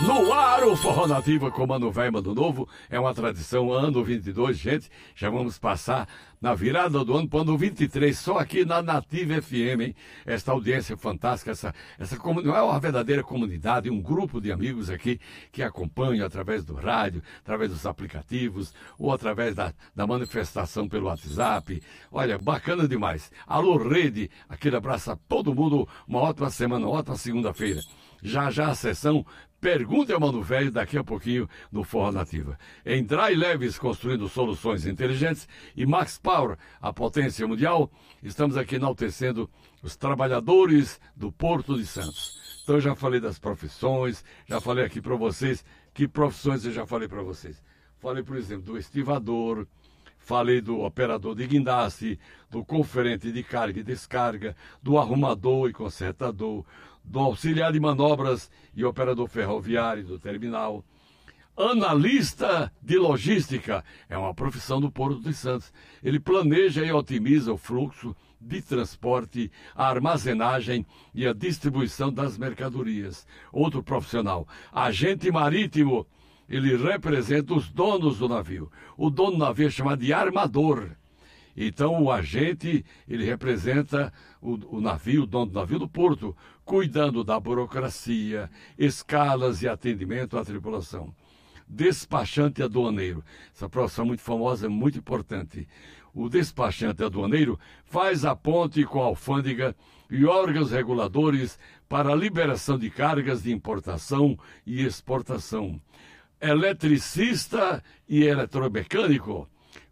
No ar, o Forró Nativa com Mano Velho, Mano Novo. É uma tradição, ano 22, gente. Já vamos passar na virada do ano para o ano 23, só aqui na Nativa FM, hein? Esta audiência fantástica, essa não é uma verdadeira comunidade, um grupo de amigos aqui que acompanham através do rádio, através dos aplicativos, ou através da manifestação pelo WhatsApp. Olha, bacana demais. Alô, Rede, aquele abraço a todo mundo, uma ótima semana, uma ótima segunda-feira. Já a sessão Pergunta ao Mano Velho daqui a pouquinho no Forró Nativa. Em Dry Leves, construindo soluções inteligentes, e Max Power, a potência mundial, estamos aqui enaltecendo os trabalhadores do Porto de Santos. Então eu já falei das profissões, já falei aqui para vocês, que profissões eu já falei para vocês. Falei, por exemplo, do estivador, falei do operador de guindaste, do conferente de carga e descarga, do arrumador e consertador, do auxiliar de manobras e operador ferroviário do terminal. Analista de logística é uma profissão do Porto de Santos. Ele planeja e otimiza o fluxo de transporte, a armazenagem e a distribuição das mercadorias. Outro profissional, agente marítimo. Ele representa os donos do navio. O dono do navio é chamado de armador. Então, o agente, ele representa o navio, o dono do navio do porto, cuidando da burocracia, escalas e atendimento à tripulação. Despachante aduaneiro. Essa profissão muito famosa, muito importante. O despachante aduaneiro faz a ponte com a alfândega e órgãos reguladores para a liberação de cargas de importação e exportação. Eletricista e eletromecânico.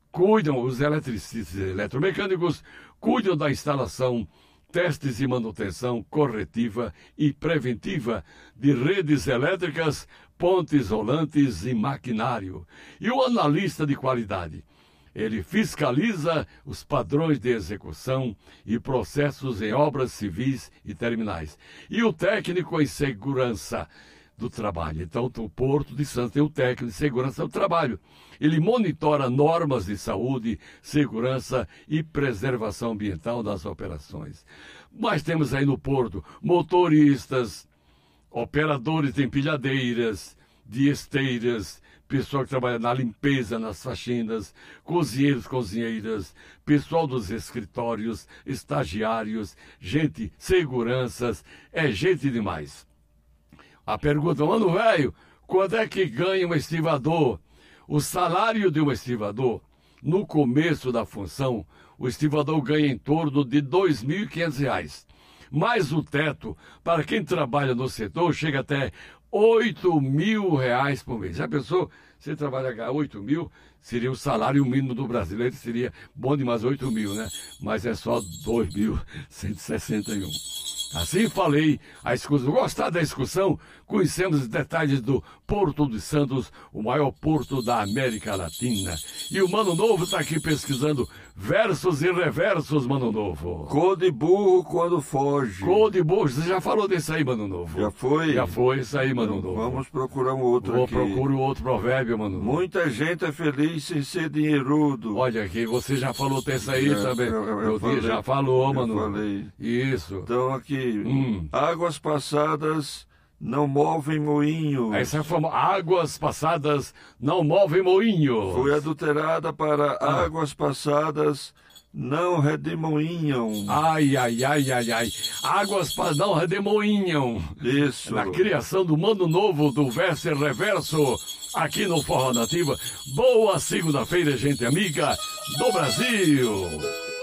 Os eletricistas e eletromecânicos cuidam da instalação, testes e manutenção corretiva e preventiva de redes elétricas, pontes rolantes e maquinário. E o analista de qualidade. Ele fiscaliza os padrões de execução e processos em obras civis e terminais. E o técnico em segurança do trabalho. Então, o Porto de Santos tem o técnico de segurança do trabalho. Ele monitora normas de saúde, segurança e preservação ambiental das operações. Mas temos aí no Porto motoristas, operadores de empilhadeiras, de esteiras, pessoal que trabalha na limpeza, nas faxinas, cozinheiros, cozinheiras, pessoal dos escritórios, estagiários, gente, seguranças, é gente demais. A pergunta, Mano Velho, quando é que ganha um estivador? O salário de um estivador, no começo da função, o estivador ganha em torno de R$ 2.500. Mas o teto, para quem trabalha no setor, chega até R$ 8.000 por mês. Já pensou? Você trabalha ganhar 8 mil, seria o salário mínimo do brasileiro, seria bom demais 8 mil, né? Mas é só 2.161. Assim falei, a excursão. Gostar da excursão? Conhecemos os detalhes do Porto de Santos, o maior porto da América Latina. E o Mano Novo está aqui pesquisando versos e reversos, Mano Novo. Cor de burro quando foge. Cor de burro, você já falou desse aí, Mano Novo? Já foi? Já foi, isso aí, Mano Então, Novo. vamos procurar um outro aqui. Procure um outro provérbio, Mano Novo. Muita gente é feliz sem ser dinheirudo. Olha aqui, você já falou desse aí também. Eu falei, já falou, Mano Novo. Falei. Isso. Então aqui, águas passadas não movem moinho. Essa é a famosa, águas passadas não movem moinho. Foi adulterada para águas passadas não redemoinham. Ai. Águas não redemoinham. Isso. Na criação do Mano Novo, do verso e reverso, aqui no Forró Nativa. Boa segunda-feira, gente amiga do Brasil.